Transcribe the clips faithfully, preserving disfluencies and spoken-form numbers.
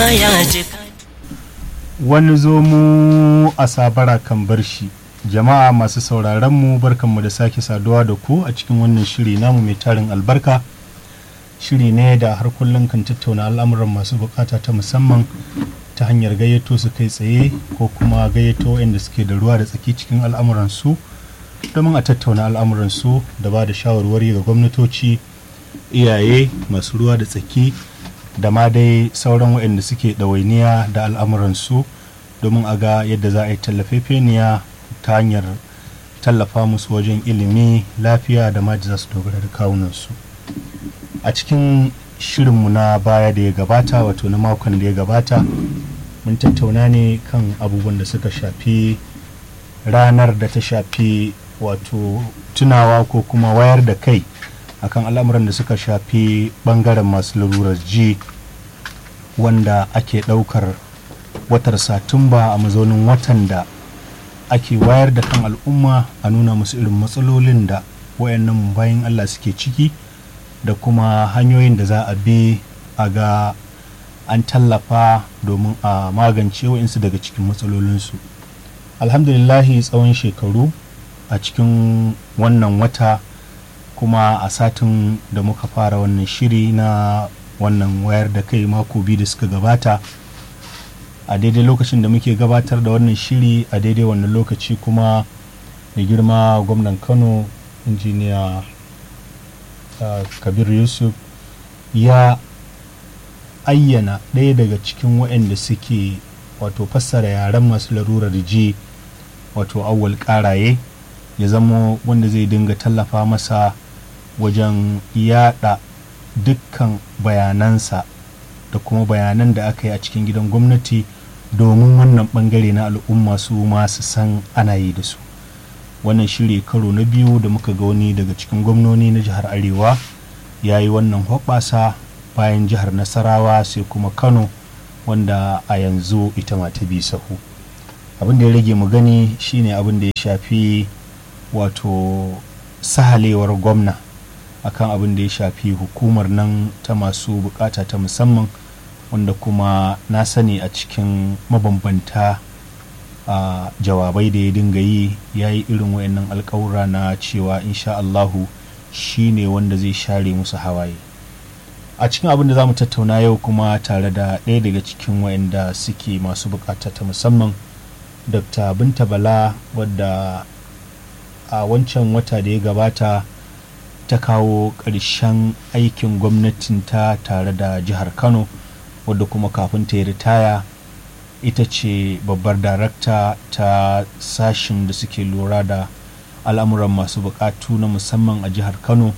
ya jika. Wani zomo a sabara kan bar shi. Jama'a masu sauraron mu barkanmu da sake saduwa da ku a cikin wannan shiri namu mai tarin albarka. Shiri ne da har kullum kan tattauna al'amuran masu bukata ta musamman ta hanyar gayyato su kai tsaye ko kuma gayyato inda suke da ruwa da tsaki cikin al'amuransu domin a tattauna al'amuransu da ba da shawarwari ga gwamnatoci, iyaye, masu ruwa da tsaki da ma dai sauran waɗanda suke ɗawainiya da al'amuransu domin a ga yadda za a yi tallafefeniya ta hanyar tallafa musu wajen ilimi, lafiya da ma da za su dogara da kawunansu. A cikin shirinmu na baya da ya gabata, wato na makon da ya gabata, mun tattauna ne kan abubuwan da suka shafi ranar da ta shafi wato tunawa ko kuma wayar da kai akan al'amuran da suka shafi bangaren masu larurar ji, wanda ake daukar watar Satumba a mazaunin watan da ake wayar da kan al'umma a nuna musu irin matsalolin da wayannan bayan Allah suke ciki da kuma hanyoyin da za a bi a ga an tallafa domin a magance wa'insu daga cikin matsalolinsu. Alhamdulillahi tsawon shekaru a cikin wannan wata kuma a satin da muka fara wannan shiri na wannan wayar da kai mako biyu da suka gabata, a daidai lokacin da muke gabatar da wannan shiri a daidai wannan lokaci kuma mai girma gwamnan Kano injiniya uh, Kabir Yusuf ya ayyana ɗaya daga cikin waɗanda suke wato fassara yaren masu larurar ji, wato Awwal Karaye, ya zamo wanda zai dinga tallafa masa wajen yada dukkan bayanansa da kuma bayanan da aka yi a cikin gidan gwamnati domin wannan bangare na al'umma su ma su san ana yi da su. Wannan shiri karo na biyu da muka ga wani daga cikin gwamnoni na jihar Arewa ya yi wannan hoɓɓasa bayan jihar Nasarawa sai kuma Kano, wanda a yanzu ita ma ta bi sahu. Abin da ya rage mu gani shine abin da ya shafi wato sahalewar gwamna akan abin da ya shafi hukumar nan ta masu bukata ta musamman, wanda kuma na sani a cikin mabambanta a jawabai da ya dinga yi ya yi irin wayannan alƙawura na cewa insha Allahu shi ne wanda zai share musu hawaye. A cikin abin da za mu tattauna yau kuma tare da ɗaya daga cikin wayanda suke masu bukata ta musamman, Dr. Binta Bala, wadda a wancan wata da ya gabata ta kawo ƙarshen aikin gwamnatinta tare da jihar Kano, wadda kuma kafin ta yi ritaya ita ce babbar darakta ta sashin da suke lura da al'amuran masu bukatu na musamman a jihar Kano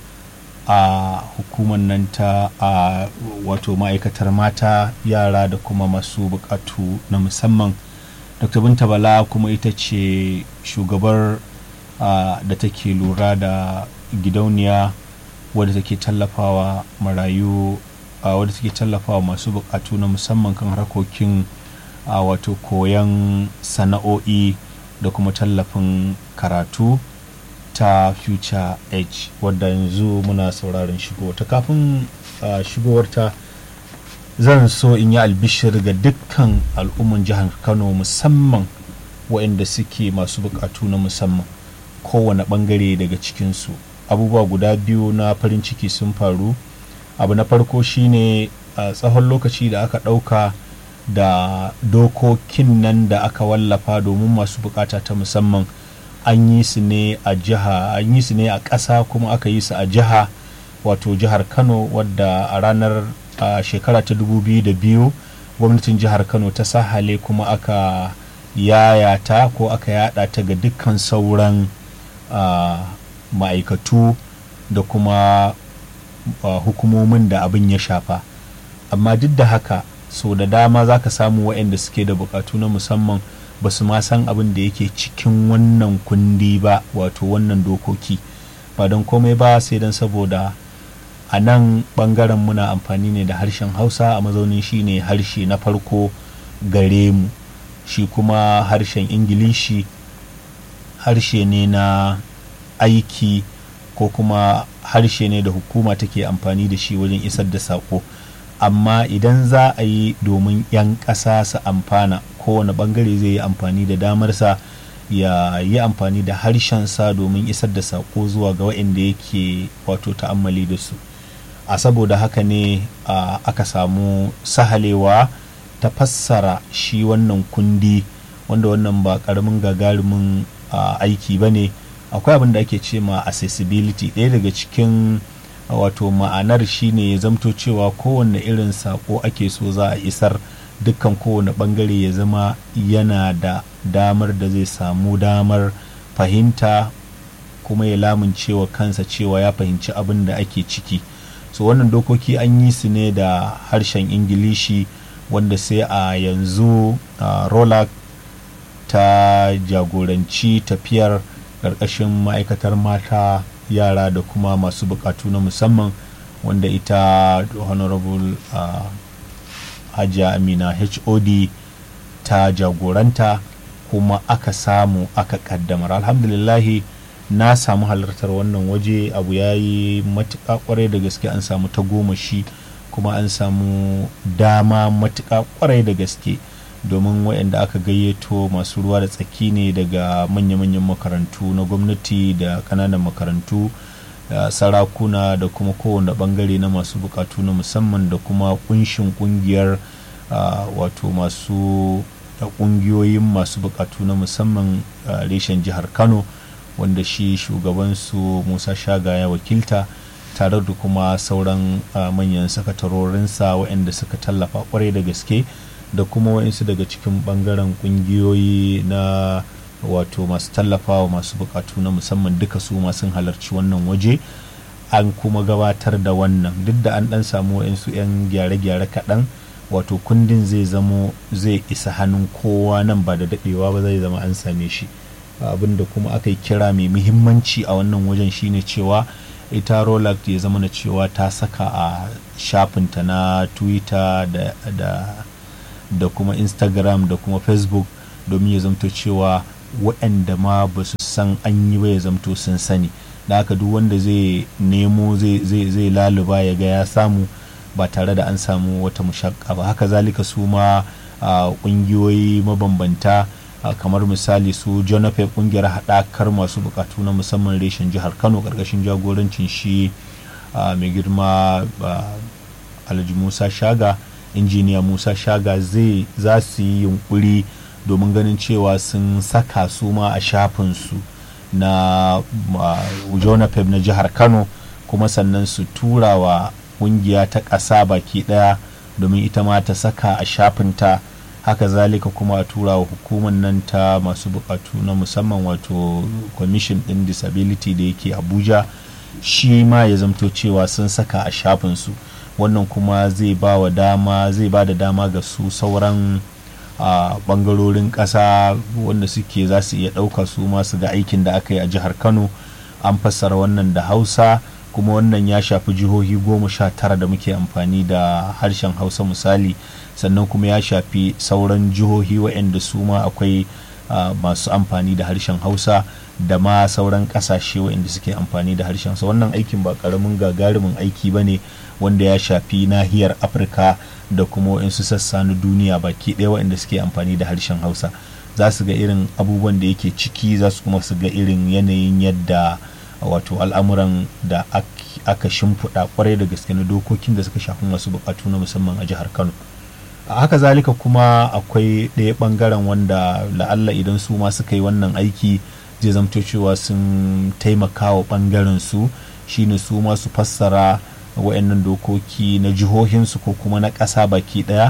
a hukumar nan ta a wato ma'aikatar mata, yara da kuma masu bukatu na musamman. Dr. Binta Bala kuma ita ce shugabar Uh, da take lura da gidauniya wadda take tallafawa marayu, uh, wadda take tallafawa masu bukatu na musamman kan harkokin uh, wato koyan sana'o'i da kuma tallafin karatu ta Future Age, wadda yanzu muna sauraron shigo ta. Kafin uh, shigowarta zan so in yi albishir ga dukkan al'umman jihar Kano, musamman waɗanda suke masu bukatu na musamman kowane bangare daga cikinsu. Abubuwa guda biyu na farin ciki sun faru. Abu na farko shine a tsawon lokaci da aka ɗauka da dokokin nan da aka wallafa domin masu bukata ta musamman an yi su ne a jiha, an yi su ne a ƙasa kuma aka yi su a jiha, wato jihar Kano, wadda a ranar a shekara ta dubu biyu da biyu gwamnatin jihar Kano ta sahale kuma aka yayata ko aka yada ta ga dukkan sauran Uh, ma'aikatu da kuma uh, hukumomin da abin ya shafa. Amma duk da haka so da dama za ka samu waɗanda suke da bukatu na musamman ba su ma san abin da yake cikin wannan kundi ba, wato wannan dokoki, ba don komai ba sai don saboda a nan ɓangaren muna amfani ne da harshen Hausa a mazaunin shi ne harshe na farko gare mu, shi kuma harshen Ingilishi harshe ne na aiki ko kuma harshe ne da hukuma take amfani da shi wajen isar da sako. amma idan za a yi domin 'yan ƙasa su amfana, kowane ɓangare zai yi amfani da damarsa ya yi amfani da harshensa domin isar da saƙo zuwa ga waɗanda yake wato ta'ammali da su. A saboda haka ne aka samu sahalewa ta fassara shi wannan kundi, wanda wannan ba ƙaramin gagarumin aiki ba ne. Akwai abin da ake ce ma accessibility. Ɗaya daga cikin wato ma'anar shi ne ya zamto cewa kowane irin saƙo ake so za a isar, dukkan kowane ɓangare ya zama yana da damar da zai samu damar fahimta kuma ya lamuncewa kansa cewa ya fahimci abin da ake ciki. So wannan dokoki an yi su ne da harshen Ingilishi, wanda sai a yanzu uh, Rolac ta jagoranci tafiyar ƙarƙashin ma'aikatar mata, yara da kuma masu buƙatu na musamman, wanda ita honorable uh, Hajiya Amina H O D ta jagoranta kuma aka samu aka kaddamar. Alhamdulillahi na samu halartar wannan waje, abu ya yi matuƙa ƙwarai da gaske, an samu tagomashi kuma an samu dama matuƙa ƙwarai da gaske, domin waɗanda aka gayyato masu ruwa da tsaki ne daga manya-manyan makarantu na gwamnati da ƙananan makarantu, sarakuna da kuma kowane ɓangare na masu buƙatu na musamman, da kuma ƙunshin ƙungiyar wato masu ƙungiyoyin masu buƙatu na musamman reshen jihar Kano, wanda shi shugabansu Musa Shaga ya wakilta, tare da kuma sauran manyan sakatarorinsa waɗanda suka tallafa ƙwarai da gaske, da kuma waɗansu daga cikin ɓangaren ƙungiyoyi na wato masu tallafawa masu buƙatu na musamman, duka su ma sun halarci wannan waje. An kuma gabatar da wannan, duk da an ɗan samu waɗansu 'yan gyare-gyare kaɗan, wato kundin zai zamo zai isa hannun kowa nan ba da daɗewa ba, zai zama an same shi. Abin da kuma aka yi kira mai muhimmanci a wannan wajen shine cewa ita Rolac ya zama na cewa ta saka a shafinta na Twitter da, da, da kuma Instagram da kuma Facebook, domin ya zamto cewa waɗanda ma ba su san an yi ba ya zamto sun sani. Da haka duk wanda zai nemo zai laluba ya ga ya samu ba tare da an samu wata mushakka ba. Haka zalika su ma ƙungiyoyi mabambanta, kamar misali su Jonapep, ƙungiyar haɗakar masu buƙatu na musamman reshen jihar Kano, ƙarƙashin jagorancin shi mai girma Alhaji Musa Shaga, injiniya Musa Shaga, zai za su yi yunƙuri domin ganin cewa sun saka su ma a shafinsu na Jonapep na jihar Kano, kuma sannan su tura wa ƙungiya ta ƙasa baki ɗaya domin ita ma ta saka a shafinta. Haka zalika kuma a tura wa hukumar nan ta masu buƙatu na musamman, wato commission ɗin disability da yake Abuja, shi ma ya zamto cewa sun saka a shafinsu. Wannan kuma zai ba wa dama zai ba da dama ga su sauran a bangarorin ƙasa wanda suke za su iya ɗauka su ma su ga aikin da aka yi a jihar Kano. An fassara wannan da Hausa, kuma wannan ya shafi jihohi goma sha tara da muke amfani da harshen Hausa misali, sannan kuma ya shafi sauran jihohi waɗanda su ma akwai uh, masu amfani da harshen Hausa, da ma sauran ƙasashe waɗanda suke amfani da harshen Hausa. Wannan aikin ba ƙaramin gagarumin aiki ba ne, wanda ya shafi nahiyar Afirka da kuma waɗansu sassa na duniya baki ɗaya waɗanda suke amfani da harshen Hausa. Za su ga irin abubuwan da yake ciki, za su kuma su ga irin yanayin yadda wato al'amuran da aka shimfiɗa kwarai da gaske na dokokin da suka shafi masu buƙatu na musamman a jihar Kano. A haka zalika kuma akwai ɗaya ɓangaren wanda la'alla idan su ma suka yi wannan aiki zai zamto cewa sun taimaka wa ɓangaren su, shine su ma su fassara wa'annan dokoki na jihohinsu ko kuma na ƙasa baki ɗaya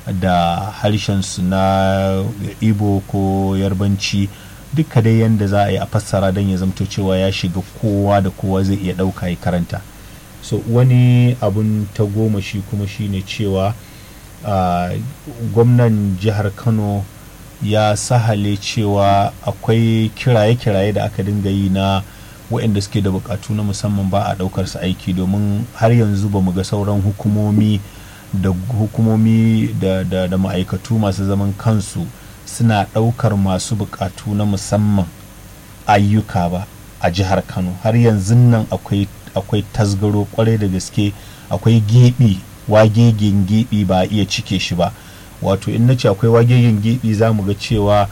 da harshensu na Igbo ko Yarbanci, duka dai yanda za a yi a fassara don ya zamto cewa ya shiga kowa da kowa zai iya ɗauka ya karanta. So wani abun ta goma shi kuma shine cewa uh, gwamnan jihar Kano ya sahale cewa akwai kiraye-kiraye da aka dinga yi na waɗanda suke da buƙatu na musamman ba a ɗaukar su aiki, domin har yanzu ba mu ga sauran hukumomi da hukumomi da, da, da ma'aikatu masu zaman kansu suna ɗaukar masu buƙatu na musamman ayyuka ba a jihar Kano. Har yanzu nan akwai akwai tasgaro kwarai da gaske, akwai gibi wagegen gibi ba a iya cike shi ba. Wato in na ce akwai wagegen gibi za mu ga cewa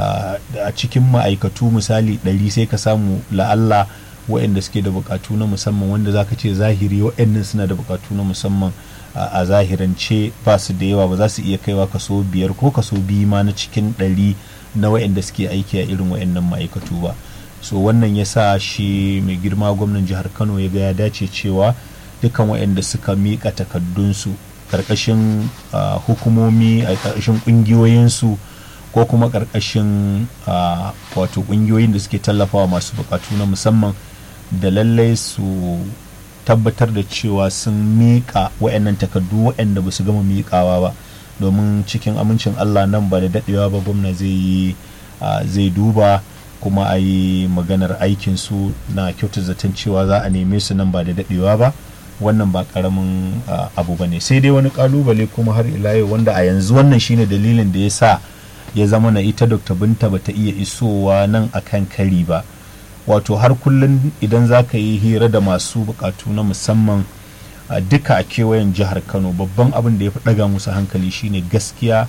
a cikin ma'aikatu misali ɗari sai ka samu la'alla waɗanda suke da buƙatu na musamman wanda za ka ce zahiri waɗannan suna da buƙatu na musamman a zahirance ba su da yawa, ba za su iya kaiwa kaso biyar ko kaso biyu ma na cikin ɗari na waɗanda suke aiki a irin waɗannan ma'aikatu ba. So wannan ya sa shi mai girma gwamnan jihar Kano ya ga ya dace cewa dukkan waɗanda suka miƙa takardunsu ƙarƙashin hukumomi a ƙarƙashin ƙungiyoyinsu ko kuma ƙarƙashin wato ƙungiyoyin da suke tallafawa masu buƙatu na musamman da lallai su tabbatar da cewa sun miƙa waɗannan takardu waɗanda ba su gama miƙawa ba, domin cikin amincin Allah nan ba da daɗewa ba gwamna zai yi zai duba kuma a yi maganar aikinsu na kyautar zaton cewa za a neme su nan ba da daɗewa ba. Wannan ba ƙaramin abu ba ne. Sai dai wani ƙalubale kuma har ila yau wanda a yanzu wannan shine dalilin da ya sa ya zama na ita Dr. Binta bata iya isowa nan akan kari ba. Wato har kullum idan za ka yi hira da masu bukatu na musamman a duka a kewayen jihar Kano, babban abin da ya fi ɗaga musu hankali shine gaskiya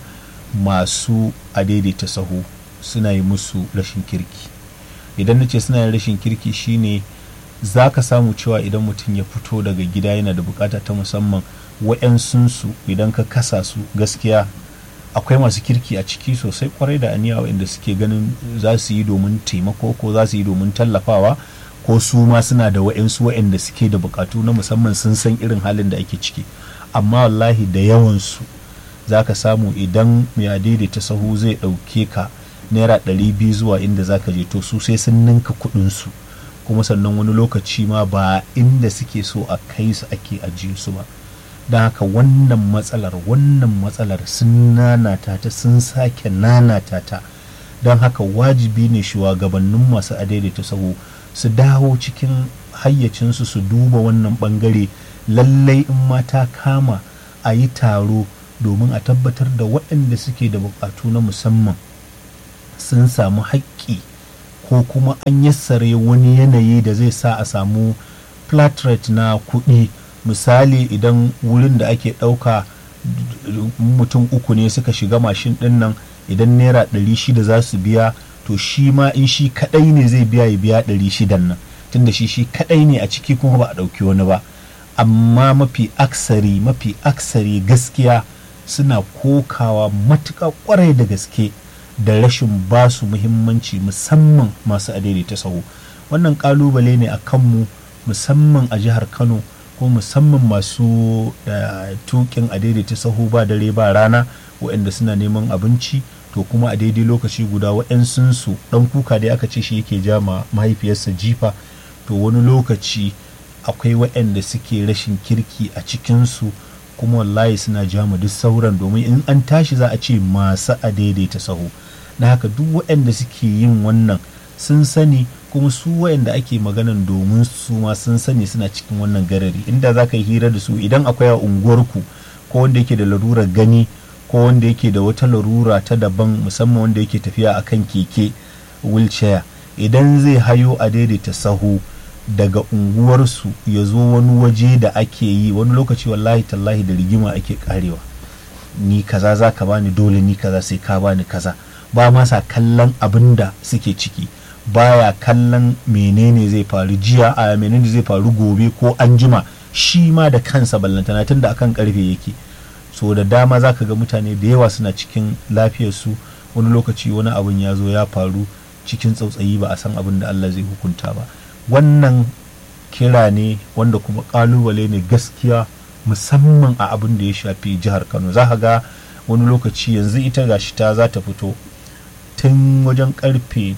masu adaidaita sahu suna yi musu rashin kirki. Idan na ce suna yin rashin kirki shine za ka samu cewa idan mutum ya fito daga gida yana da bukata ta musamman, wa'yansunsu idan ka kasa su gaskiya akwai masu kirki a ciki sosai kwarai da aniya waɗanda suke ganin za su yi domin taimako ko za su yi domin tallafawa, ko su ma suna da wa'yansu waɗanda suke da bukatu na musamman sun san irin halin da ake ciki. Amma wallahi da yawansu za ka samu idan mai daidaita sahu zai ɗauke ka naira ɗari biyu zuwa inda za ka je, to su sai sun ninka kuɗinsu, kuma sannan wani lokaci ma ba inda suke so a kai su ake ajiye su ba. Don haka wannan matsalar wannan matsalar sun nanata ta sun sake nanata ta. Don haka wajibi ne shugabannin masu adaidaita sahu su dawo cikin hayyacinsu su duba wannan bangare. Lallai in ma ta kama a yi taro domin a tabbatar da waɗanda suke da buƙatu na musamman sun samu haƙƙi, ko kuma an yassare wani yanayi da zai sa a samu flat rate na kuɗi. Misali idan wurin da ake ɗauka mutum uku ne suka shiga mashin ɗin nan, idan naira ɗari shida za su biya, to shi ma in shi kaɗai ne zai biya ya biya ɗari shidan nan, tunda shi shi kaɗai ne a ciki kuma ba a ɗauki wani ba. Amma mafi aksari mafi aksari gaskiya suna kokawa matuƙa ƙwarai da gaske da rashin basu muhimmanci, musamman masu adaidaita sahu. Wannan ƙalubale ne a kanmu musamman a jihar Kano, ko musamman masu da tukin a daidaita sahu ba dare ba rana waɗanda suna neman abinci, to kuma a daidai lokaci guda waɗansunsu ɗan kuka dai aka ce shi yake ja ma mahaifiyarsa jifa. To wani lokaci akwai waɗanda suke rashin kirki a cikinsu, kuma wallahi suna ja ma duk sauran, domin in an tashi za a ce masu a daidaita sahu. Na haka duk waɗanda suke yin wannan sun sani, kuma su waɗanda ake maganan domin su ma sun sani suna cikin wannan garari. Inda za ka yi hira da su, idan akwai a unguwarku ko wanda yake da larurar gani, ko wanda yake da wata larura ta daban, musamman wanda yake tafiya a kan keke wheelchair, idan zai hayo a daidaita sahu daga unguwarsu ya zo wani waje da ake yi, wani lokaci wallahi tallahi da rigima ake karewa. Ni kaza za ka bani, dole ni kaza sai ka bani kaza. Ba ma sa kallon abin da suke ciki, baya kallon menene zai faru jiya a menene zai faru gobe ko anjima, shi ma da kansa ballantana tun da akan karfe yake. So da dama za ka ga mutane da yawa suna cikin lafiyarsu, wani lokaci wani abin ya zo ya faru cikin tsautsayi, ba a san abin da Allah zai hukunta ba. Wannan kira ne wanda kuma kalubale ne gaskiya, musamman a abin da ya shafi jihar Kano. Za ka ga wani lokaci yanzu ita gashi ta za ta fito tun wajen karfe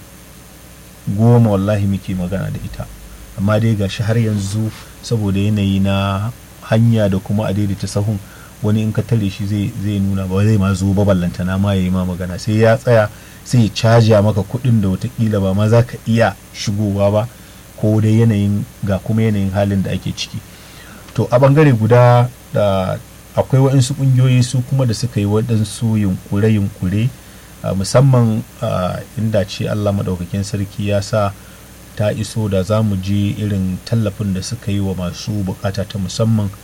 goma wallahi muke magana da ita, amma dai gashi har yanzu saboda yanayi na hanya da kuma a daidaita sahun, wani in ka tare shi zai zai nuna ba zai ma zo ba, ballantana ma yayi ma magana, sai ya tsaya sai ya caja maka kuɗin da watakila ba ma za ka iya shigowa ba, ko dai yanayin ga kuma yanayin halin da ake ciki. To a bangare guda da akwai waɗansu ƙungiyoyi su kuma da suka yi waɗansu yunkure-yunkure, musamman inda ce Allah maɗaukakin sarki ya sa ta iso da za mu je irin tallafin da suka yi wa masu bukata ta musamman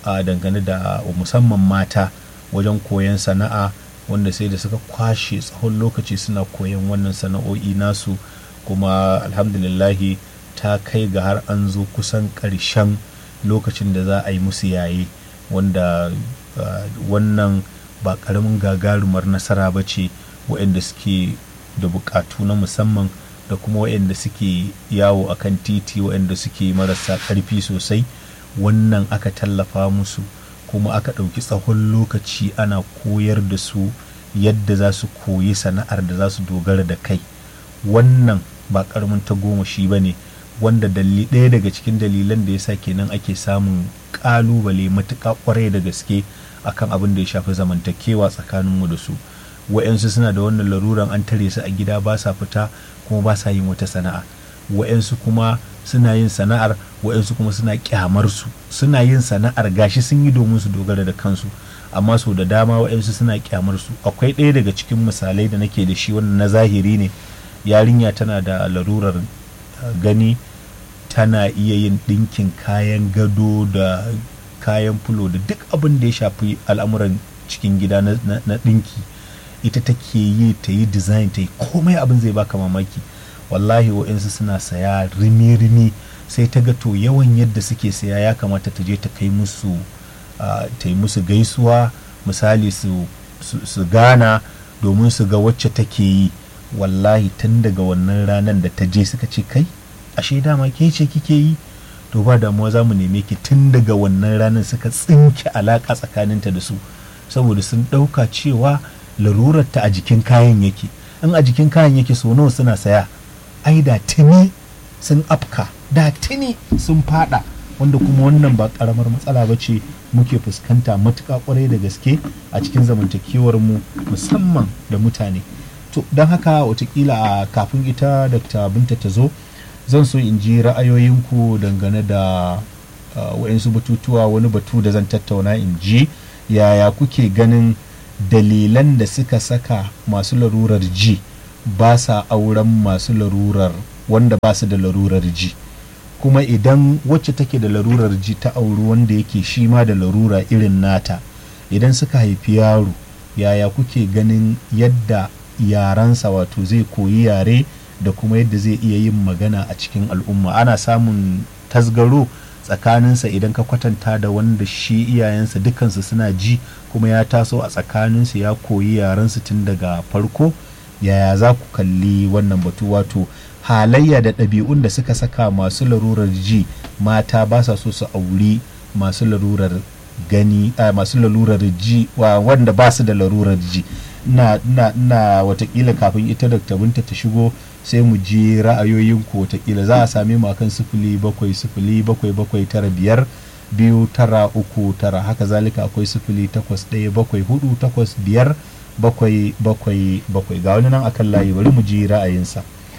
a dangane da musamman mata wajen koyon sana'a, wanda sai da suka kwashe tsawon lokaci suna koyon wannan sana'o'i nasu, kuma alhamdulillahi ta kai ga har an zo kusan ƙarshen lokacin da za a yi musu yaye, wanda uh, wannan ba ƙaramin gagarumar nasara ba ce waɗanda suke da buƙatu na musamman da kuma waɗanda suke yawo a kan titi, waɗanda suke marasa ƙarfi sosai. Wannan aka tallafa musu kuma aka ɗauki tsawon lokaci ana koyar da su yadda za su koyi sana'ar da za su dogara da kai. Wannan ba ƙaramin tagomashi ba ne, wanda dalili ɗaya daga cikin dalilan da ya sa kenan ake samun ƙalubale matuƙa ƙwarai da gaske akan abin da ya shafi zamantakewa tsakaninmu da su. Wa'yansu suna da wannan laruran, an tare su a gida ba sa fita kuma ba sa yin wata sana'a. Wa'yansu kuma suna yin sana'ar, wa'yansu kuma suna kyamar su, suna yin sana'ar gashi sun yi domin su dogara da kansu, amma so da dama wa'yansu suna kyamar su. Akwai ɗaya daga cikin misalai da nake da shi wannan na zahiri ne. Yarinya tana da larurar gani, tana iya yin ɗinkin kayan gado da kayan fulo da duk abin da ya shafi al'amuran cikin gida na ɗinki. Ita take yi, ta yi design, ta yi komai, abin zai baka mamaki. Wallahi wa'insu suna saya rimi-rimi, sai ta ga to yawan yadda suke saya ya kamata ta je ta kai musu uh, ta yi musu gaisuwa, misali su, su, su gana domin su ga wacce take yi. Wallahi tun daga wannan ranar da ta je suka ce, kai ashe dama ke ce kike yi, to ba damuwa za mu neme ki. Tun daga wannan ranar suka tsinke alaka tsakaninta da su, saboda sun ɗauka cewa larurarta a jikin kayan yake. In a jikin kayan yake, so nawa suna saya, ai da tuni sun afka, da tuni sun fada, wanda kuma wannan ba karamar matsala ba ce muke fuskanta matuƙa ƙwarai da gaske a cikin zamantakewar mu musamman da mutane. To don haka watakila a kafin ita Dr. Binta ta zo, zan so in ji ra'ayoyinku dangane da uh, wa'insu batutuwa. Wani batu da zan tattauna in ji yaya kuke ganin dalilan da suka saka masu larurar ji ba sa auren masu larurar wanda ba su da larurar ji, kuma idan wacce take da larurar ji ta auri wanda yake shi ma da larura irin nata, idan suka haifi yaro, yaya kuke ganin yadda yaransa wato zai koyi yare da kuma yadda zai iya yin magana a cikin al'umma? Ana samun tasgaro tsakaninsa idan ka kwatanta da wanda shi iyayensa dukansu suna ji kuma ya taso a tsakaninsu ya koyi yarensu tun daga farko. Yaya za ku kalli wannan batu, wato halayya da ɗabi'un da suka saka masu larurar ji mata ba sa so su auri masu larurar gani, a masu larurar ji wanda ba su da larurar ji? na na na watakila kafin ita Dr. Binta ta shigo sai mu ji ra'ayoyinku. Watakila za a same mu akan sifili bakwai sifili bakwai bakwai tara biyar biyu tara uku tara. Haka zalika akwai sifili takwas ɗaya bakwai hudu takwas biyar bakwai bakwai bakwai. Ga wani nan akan layi, bari mu ji ra'ayinsa.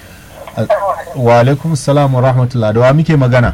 Wa alaikum salam wa rahmatullah. Da wa muke magana?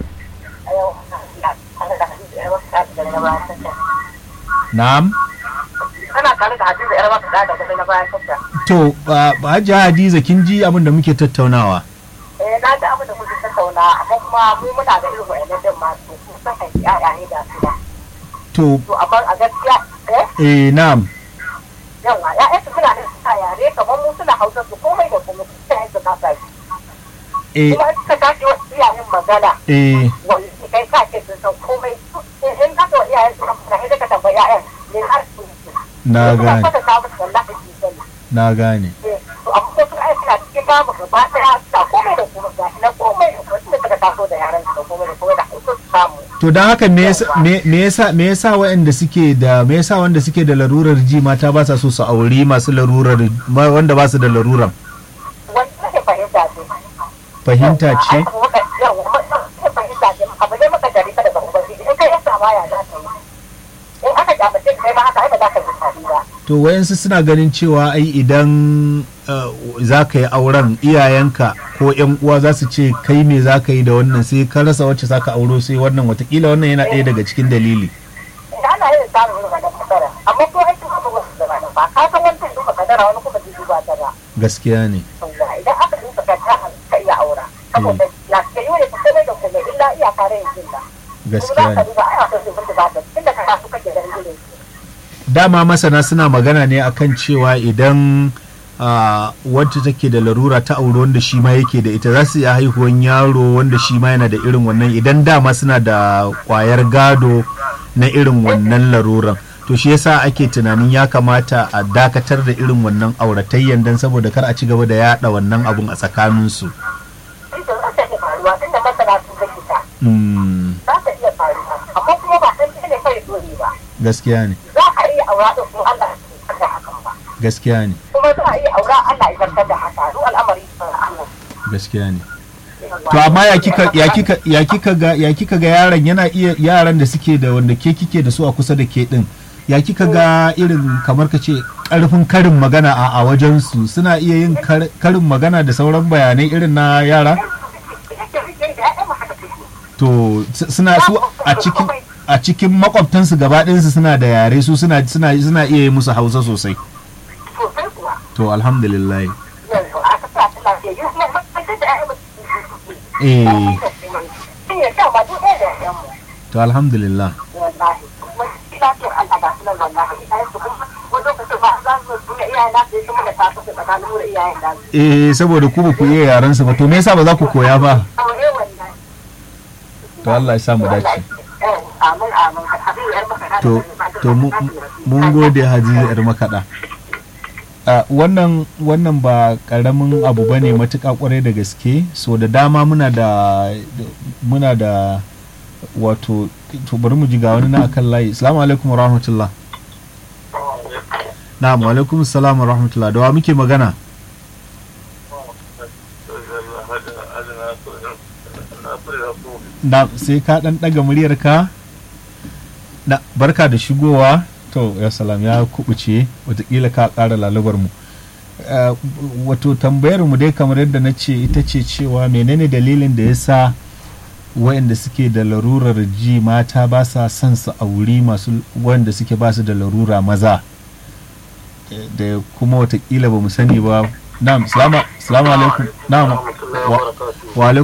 Na'am. Kana tare da Hadiza yar maka da kuma na bayan tafta. To, Hajji Hadiza, kin ji abin da muke tattaunawa? Eh, na ji abin da kuke tattauna, amma kuma mu muna da irin wa'annan din ma su san kai yaya ne da su ba. To, To amma a gaskiya eh eh na'am. yawa ya'ya su suna da sa yare kamar mu suna Hausa su komai da komai su sai su ka sai. Eh, Kuma suka tashi wasu iyayen magana. eh, Wani kai ka ce sun san komai. In ka ga iyayen su kuma sai ka tambaya ya'yan ne har su. na gane, Kuma ka ta musu wallahi su sani. na gane. To amma ko su ai suna cikin babu gaba daya ta komai da komai ga na komai da komai suka taso da yaran su da komai da komai da su samu. To don haka me yasa me me yasa me yasa waɗanda suke da me yasa wanda suke da larurar ji mata ba sa so su auri masu larurar ma- wanda ba su da larurar? Wani ne fahimta ce. Fahimta ce? Yawa fahimta ce abu ne maka dari ka daga ubangiji in kai ya sama ya za ta yi. In aka kyamace kai ba haka ai ba za ka ji daɗi ba. To wayansu suna ganin cewa ai idan uh, za ka yi auren iyayenka ko yan uwa za su ce kai me za ka yi da wannan, sai ka rasa wacce za ka auro sai wannan, watakila wannan yana ɗaya daga cikin dalili. Da ana yin samun irin wannan kadara amma ko aikin abu wasu da ba ka san wani zai duba kadara wani kuma zai duba ta ba. Gaskiya ne. Idan aka duba kadara ka iya aura. Saboda ya ka yi wani komai da komai illa iyaka rai jin ba. Gaskiya ne. Kuma za ka duba ai akwai zubin da ba ta tunda ka dama masana suna magana ne akan cewa idan uh, wacce take da larura ta aure wanda shi ma yake da ita za su iya haihuwan yaro wanda shi ma yana da irin wannan idan dama suna da kwayar gado na irin wannan laruran to shi yasa ake tunanin ya kamata a dakatar da irin wannan auratayyan dan saboda kar a ci gaba da yada wannan abun a tsakaninsu. faruwa tunda masana sun zaki ta. Za ta iya faruwa amma kuma ba san ne kai dole ba. Gaskiya ne. Za a iya aura da kuma Allah ya da hakan ba. Gaskiya ne. Kuma za a iya aura Allah ya zartar da haka duk al'amari sun Allah. Gaskiya ne. To amma ya kika ya kika ya kika ga ya kika ga yaron yana iya yaran da suke da wanda ke kike da su a kusa da ke din ya kika ga irin kamar ka ce karfin karin magana a wajen su suna iya yin karin magana da sauran bayanai irin na yara? To suna su a cikin a cikin makwabtansu gaba ɗayansu suna da yare su suna suna suna iya yi musu Hausa sosai. To alhamdulillah. Eh. To alhamdulillah. Eh saboda ku ba ku iya yaran su ba to me yasa ba za ku koya ba? To Allah ya sa mu dace. To to mun gode Haji yar makaɗa. Uh, wannan wannan ba karamin abu bane matuƙa kwarai da gaske so da dama muna da muna da wato to bari mu ji ga wani na akan layi. Assalamu alaikum wa rahmatullah. Na'am wa alaikum assalam wa rahmatullah. Da wa muke magana? Na sai ka dan daga muryar ka. Da barka da shigowa. To ya salam ya kubuce watakila ka ƙara lalubar mu uh, wato tambayar mu dai kamar yadda na ce ita ce cewa menene dalilin da ya sa waɗanda suke da larurar ji mata ba sa son su auri masu waɗanda suke ba su da larura maza da kuma watakila ba mu sani ba. Na'am salamu alaikum. Na'am wa alaikum